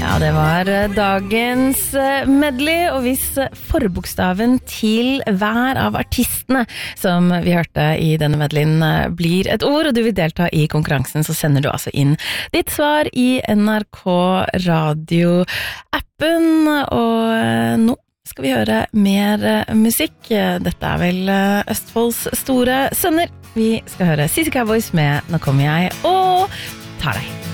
Ja, det var dagens medley, og hvis forbokstaven til hver av artistene som vi hørte i denne medleyen blir et ord, og du vil delta i konkurransen, så sender du altså inn ditt svar i NRK Radio-appen, og nå skal vi høre mer musikk. Dette vel Østfolds store sønner. Vi skal høre Sissy Cowboys med Nå kommer jeg og tar deg.